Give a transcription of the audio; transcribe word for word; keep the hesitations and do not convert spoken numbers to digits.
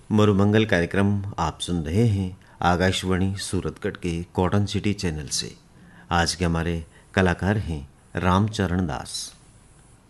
मरुमंगल कार्यक्रम आप सुन रहे हैं आकाशवाणी सूरतगढ़ के कॉटन सिटी चैनल से। आज के हमारे कलाकार हैं रामचरण दास।